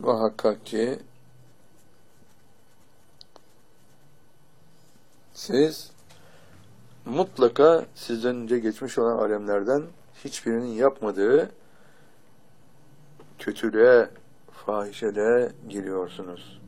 Muhakkak ki siz mutlaka sizden önce geçmiş olan alemlerden hiçbirinin yapmadığı kötülüğe, fahişeliğe giriyorsunuz.